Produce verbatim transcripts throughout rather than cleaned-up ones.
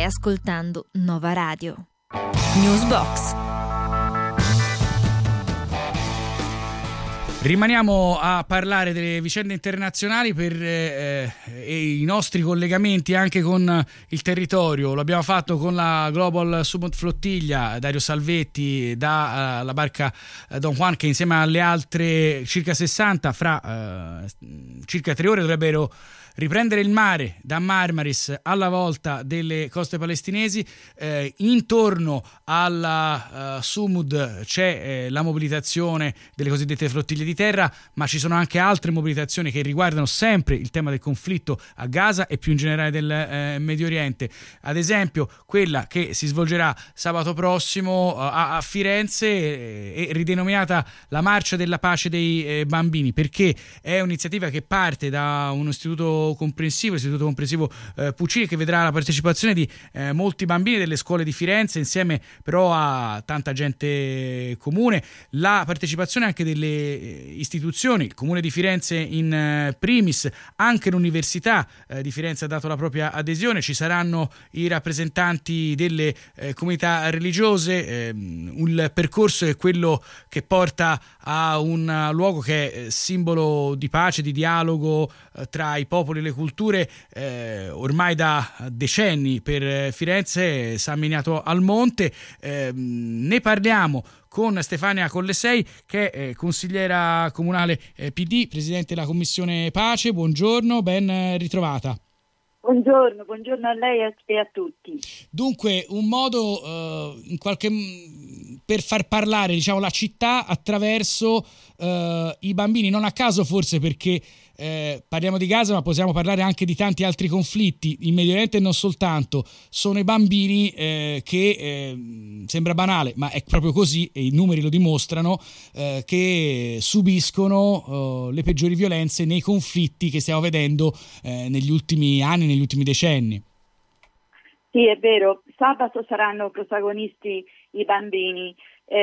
Stai ascoltando Nova Radio. Newsbox. Rimaniamo a parlare delle vicende internazionali per eh, e i nostri collegamenti anche con il territorio. Lo abbiamo fatto con la Global Summit Flottiglia, Dario Salvetti, dalla uh, barca uh, Don Juan, che insieme alle altre circa sessanta, fra uh, circa tre ore dovrebbero riprendere il mare da Marmaris alla volta delle coste palestinesi. Eh, intorno alla uh, Sumud c'è eh, la mobilitazione delle cosiddette flottiglie di terra, ma ci sono anche altre mobilitazioni che riguardano sempre il tema del conflitto a Gaza e più in generale del eh, Medio Oriente. Ad esempio quella che si svolgerà sabato prossimo uh, a, a Firenze eh, è ridenominata la Marcia della Pace dei eh, Bambini, perché è un'iniziativa che parte da un istituto comprensivo, istituto comprensivo eh, Puccini, che vedrà la partecipazione di eh, molti bambini delle scuole di Firenze, insieme però a tanta gente comune, la partecipazione anche delle istituzioni, il Comune di Firenze in eh, primis, anche l'Università eh, di Firenze ha dato la propria adesione, ci saranno i rappresentanti delle eh, comunità religiose, eh, un percorso è quello che porta a un luogo che è simbolo di pace, di dialogo eh, tra i popoli e le culture, eh, ormai da decenni per Firenze, San Miniato al Monte. Eh, ne parliamo con Stefania Collesei, che è eh, consigliera comunale eh, P D, presidente della Commissione Pace. Buongiorno, ben ritrovata. Buongiorno, buongiorno a lei e a tutti. Dunque, un modo uh, in qualche per far parlare, diciamo, la città attraverso uh, i bambini, non a caso forse, perché eh, parliamo di Gaza, ma possiamo parlare anche di tanti altri conflitti in Medio Oriente e non soltanto. Sono i bambini eh, che eh, sembra banale, ma è proprio così e i numeri lo dimostrano, eh, che subiscono eh, le peggiori violenze nei conflitti che stiamo vedendo eh, negli ultimi anni, negli ultimi decenni. Sì, è vero, sabato saranno protagonisti i bambini.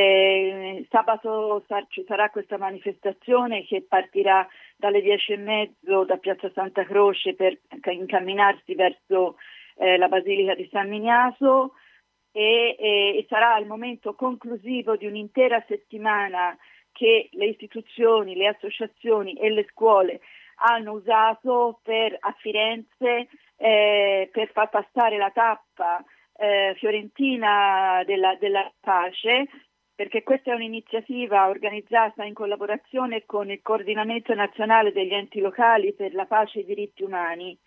Eh, sabato sar- ci sarà questa manifestazione che partirà dalle dieci e mezzo da Piazza Santa Croce per incamminarsi verso eh, la Basilica di San Miniato e, e, e sarà il momento conclusivo di un'intera settimana che le istituzioni, le associazioni e le scuole hanno usato per, a Firenze eh, per far passare la tappa eh, fiorentina della, della pace, perché questa è un'iniziativa organizzata in collaborazione con il Coordinamento Nazionale degli Enti Locali per la Pace e i Diritti Umani.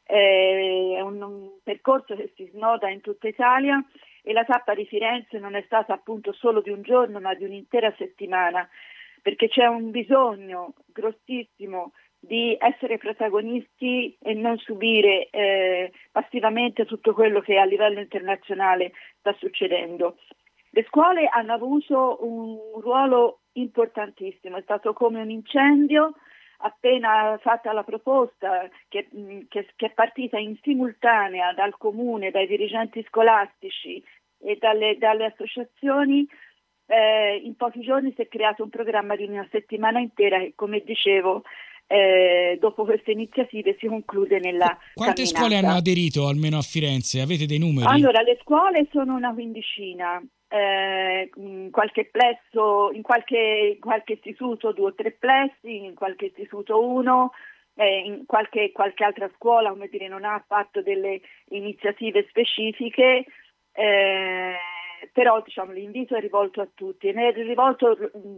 Eh, è un, un percorso che si snoda in tutta Italia e la tappa di Firenze non è stata appunto solo di un giorno, ma di un'intera settimana, perché c'è un bisogno grossissimo di essere protagonisti e non subire eh, passivamente tutto quello che a livello internazionale sta succedendo. Le scuole hanno avuto un ruolo importantissimo, è stato come un incendio. Appena fatta la proposta che, che, che è partita in simultanea dal comune, dai dirigenti scolastici e dalle, dalle associazioni, eh, in pochi giorni si è creato un programma di una settimana intera che, come dicevo, eh, dopo queste iniziative si conclude nella Quante camminata. scuole hanno aderito almeno a Firenze? Avete dei numeri? Allora, le scuole sono una quindicina. Eh, in qualche plesso, in qualche, qualche istituto due o tre plessi, in qualche istituto uno, eh, in qualche, qualche altra scuola, come dire, non ha fatto delle iniziative specifiche, eh, però diciamo l'invito è rivolto a tutti. È rivolto,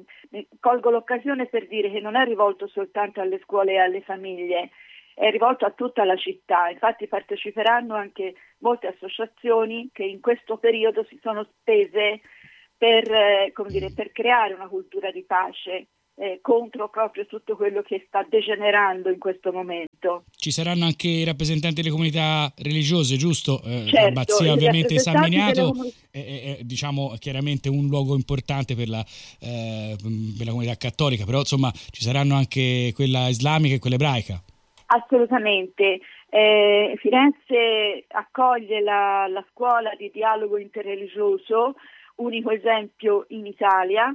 colgo l'occasione per dire che non è rivolto soltanto alle scuole e alle famiglie, è rivolto a tutta la città. Infatti parteciperanno anche molte associazioni che in questo periodo si sono spese per, eh, come dire, per creare una cultura di pace eh, contro proprio tutto quello che sta degenerando in questo momento. Ci saranno anche i rappresentanti delle comunità religiose, giusto? Eh, certo, Abbazia ovviamente San Miniato comun- è, è, è diciamo chiaramente un luogo importante per la, eh, per la comunità cattolica, però insomma ci saranno anche quella islamica e quella ebraica. Assolutamente. Eh, Firenze accoglie la, la scuola di dialogo interreligioso, unico esempio in Italia.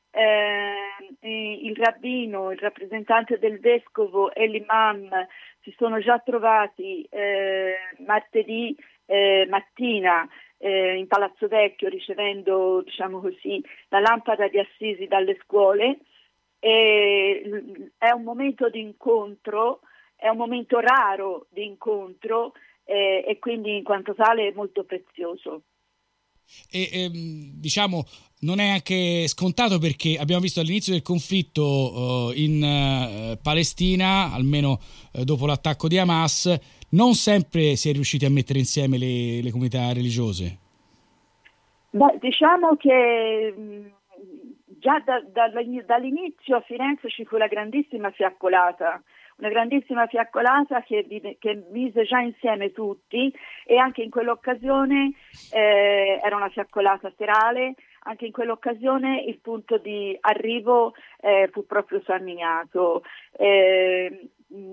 Eh, il rabbino, il rappresentante del vescovo e l'imam si sono già trovati eh, martedì eh, mattina eh, in Palazzo Vecchio, ricevendo, diciamo così, la lampada di Assisi dalle scuole. E è un momento di incontro, è un momento raro di incontro eh, e quindi in quanto tale molto prezioso. E ehm, diciamo non è anche scontato, perché abbiamo visto all'inizio del conflitto uh, in uh, Palestina, almeno uh, dopo l'attacco di Hamas, non sempre si è riusciti a mettere insieme le, le comunità religiose. Beh, diciamo che mh, già da, da, dall'inizio a Firenze ci fu la grandissima fiaccolata, una grandissima fiaccolata che, che mise già insieme tutti, e anche in quell'occasione eh, era una fiaccolata serale, anche in quell'occasione il punto di arrivo eh, fu proprio San Miniato. Eh,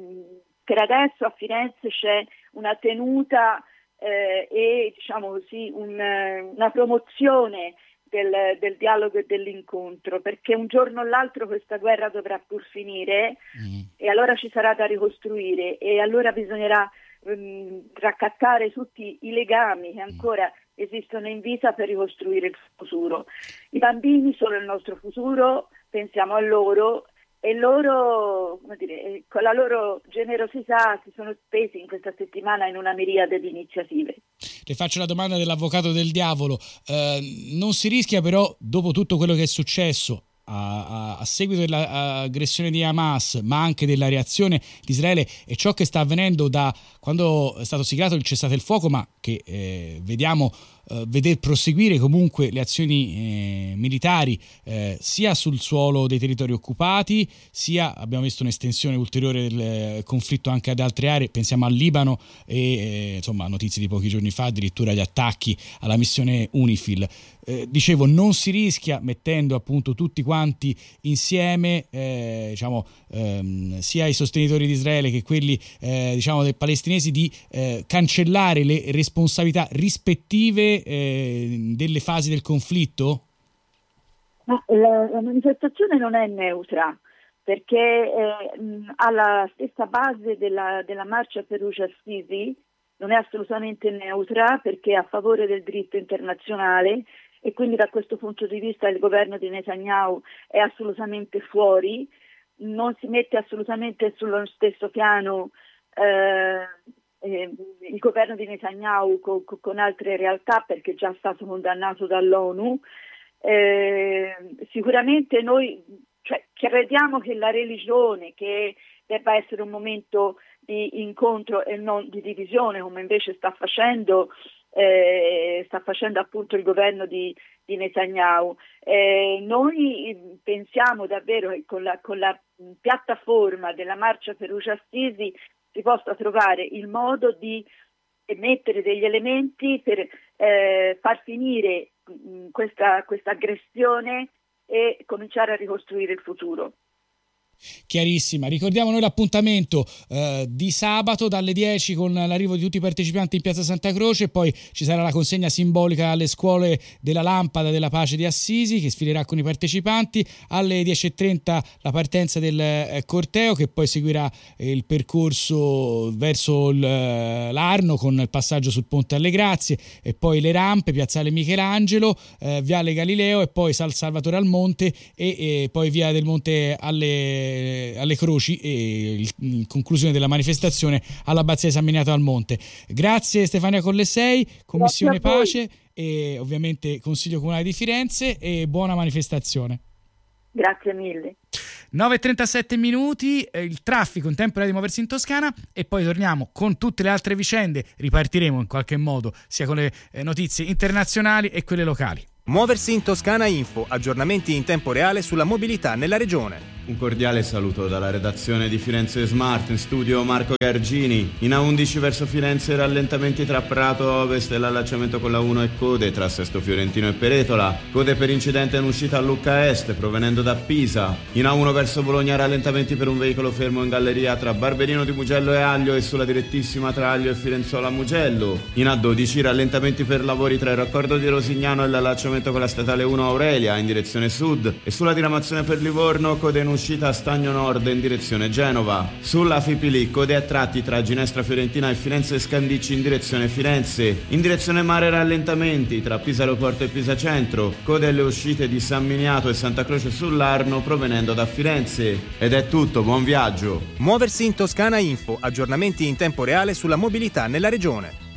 per adesso a Firenze c'è una tenuta eh, e diciamo così un, una promozione Del, del dialogo e dell'incontro, perché un giorno o l'altro questa guerra dovrà pur finire mm. e allora ci sarà da ricostruire, e allora bisognerà um, raccattare tutti i legami che ancora esistono in vita per ricostruire il futuro. I bambini sono il nostro futuro, pensiamo a loro, e loro, come dire, con la loro generosità si sono spesi in questa settimana in una miriade di iniziative. Le faccio la domanda dell'avvocato del diavolo. Eh, non si rischia però, dopo tutto quello che è successo a, a, a seguito dell'aggressione di Hamas, ma anche della reazione di Israele e ciò che sta avvenendo da quando è stato siglato il cessate il fuoco, ma che eh, vediamo eh, veder proseguire comunque le azioni eh, militari eh, sia sul suolo dei territori occupati, sia abbiamo visto un'estensione ulteriore del eh, conflitto anche ad altre aree, pensiamo al Libano e eh, insomma notizie di pochi giorni fa addirittura gli attacchi alla missione UNIFIL. Eh, dicevo, non si rischia, mettendo appunto tutti quanti insieme, eh, diciamo ehm, sia i sostenitori di Israele che quelli eh, diciamo dei palestinesi, di eh, cancellare le responsabilità rispettive eh, delle fasi del conflitto? Ma la, la manifestazione non è neutra, perché eh, alla stessa base della, della marcia Perugia Assisi non è assolutamente neutra, perché è a favore del diritto internazionale, e quindi da questo punto di vista il governo di Netanyahu è assolutamente fuori, non si mette assolutamente sullo stesso piano eh, eh, il governo di Netanyahu co- co- con altre realtà, perché è già stato condannato dall'ONU. Eh, sicuramente noi cioè, crediamo che la religione, che debba essere un momento di incontro e non di divisione, come invece sta facendo Eh, sta facendo appunto il governo di, di Netanyahu. Eh, noi pensiamo davvero che con la, con la piattaforma della marcia Perugia Assisi si possa trovare il modo di mettere degli elementi per eh, far finire mh, questa, questa aggressione e cominciare a ricostruire il futuro. Chiarissima. Ricordiamo noi l'appuntamento eh, di sabato dalle dieci con l'arrivo di tutti i partecipanti in Piazza Santa Croce, poi ci sarà la consegna simbolica alle scuole della Lampada della Pace di Assisi che sfilerà con i partecipanti, alle dieci e trenta la partenza del eh, corteo che poi seguirà eh, il percorso verso il, eh, l'Arno con il passaggio sul Ponte alle Grazie e poi le rampe, Piazzale Michelangelo, eh, Viale Galileo e poi San Salvatore al Monte e, e poi Via del Monte alle alle Croci e in conclusione della manifestazione all'Abbazia di San Miniato al Monte. Grazie Stefania Collesei, Commissione Pace e ovviamente Consiglio Comunale di Firenze, e buona manifestazione. Grazie mille. nove e trentasette minuti, il traffico in tempo reale di muoversi in Toscana e poi torniamo con tutte le altre vicende, ripartiremo in qualche modo sia con le notizie internazionali e quelle locali. Muoversi in Toscana Info, aggiornamenti in tempo reale sulla mobilità nella regione. Un cordiale saluto dalla redazione di Firenze Smart, in studio Marco Gargini. In A undici verso Firenze rallentamenti tra Prato Ovest e l'allacciamento con la uno e code tra Sesto Fiorentino e Peretola. Code per incidente in uscita a Lucca Est provenendo da Pisa. In A uno verso Bologna rallentamenti per un veicolo fermo in galleria tra Barberino di Mugello e Aglio e sulla direttissima tra Aglio e Firenzuola Mugello. In A dodici rallentamenti per lavori tra il raccordo di Rosignano e l'allacciamento con la statale uno Aurelia in direzione sud e sulla diramazione per Livorno code in uscita uscita Stagno Nord in direzione Genova. Sulla Fipili, code a tratti tra Ginestra Fiorentina e Firenze Scandicci in direzione Firenze. In direzione mare rallentamenti tra Pisa Aeroporto e Pisa Centro, code alle uscite di San Miniato e Santa Croce sull'Arno provenendo da Firenze. Ed è tutto, buon viaggio. Muoversi in Toscana Info, aggiornamenti in tempo reale sulla mobilità nella regione.